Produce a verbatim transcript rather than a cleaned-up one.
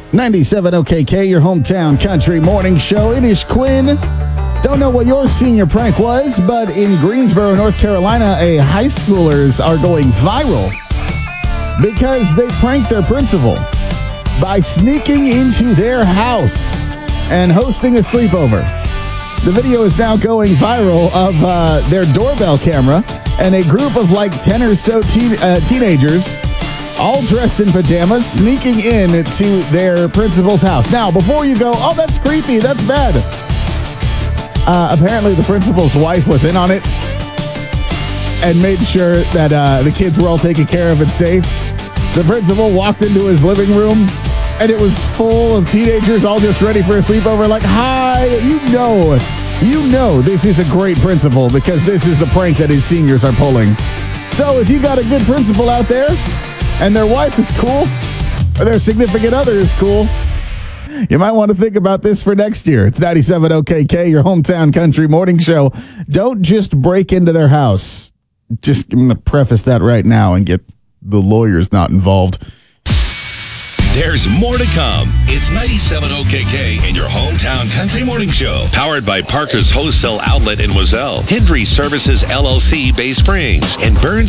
ninety-seven O K K, your hometown country morning show. It is Quinn. Don't know what your senior prank was, but in Greensboro, North Carolina, a high schoolers are going viral because they pranked their principal by sneaking into their house and hosting a sleepover. The video is now going viral of uh, their doorbell camera and a group of like ten or so teen, uh, teenagers all dressed in pajamas sneaking in to their principal's house. Now, before you go, oh, that's creepy, that's bad. Uh, apparently, the principal's wife was in on it and made sure that uh, the kids were all taken care of and safe. The principal walked into his living room, and it was full of teenagers all just ready for a sleepover. Like, hi, you know, you know this is a great principal because this is the prank that his seniors are pulling. So if you got a good principal out there and their wife is cool or their significant other is cool, you might want to think about this for next year. It's ninety-seven O K K, your hometown country morning show. Don't just break into their house. Just I'm going to preface that right now and get the lawyers not involved. There's more to come. It's ninety-seven O K K and your hometown country morning show. Powered by Parker's Wholesale Outlet in Wazelle, Hendry Services L L C, Bay Springs, and Burns